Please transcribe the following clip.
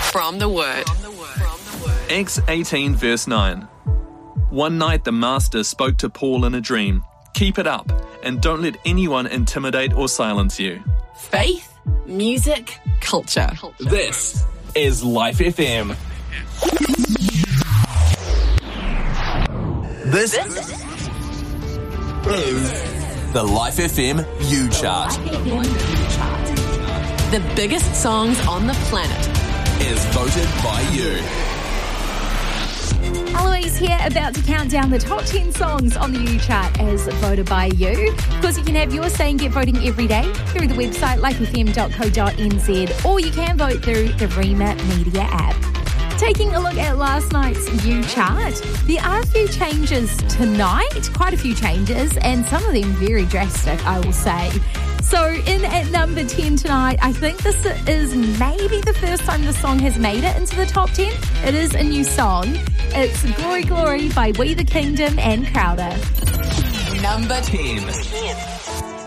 from the Word. Acts 18 verse 9. One night the Master spoke to Paul in a dream. Keep it up and don't let anyone intimidate or silence you. Faith, music, culture. This is Life FM. This is the Life FM U-Chart. The biggest songs on the planet Is voted by you. Eloise here, about to count down the top 10 songs on the U-Chart as voted by you. Of course, you can have your say and get voting every day through the website lifefm.co.nz, or you can vote through the Rema Media app. Taking a look at last night's U-Chart, there are a few changes tonight, quite a few changes, and some of them very drastic, I will say. So in at number 10 tonight, I think this is maybe the first time the song has made it into the top 10. It is a new song. It's Glory Glory by We the Kingdom and Crowder. Number 10.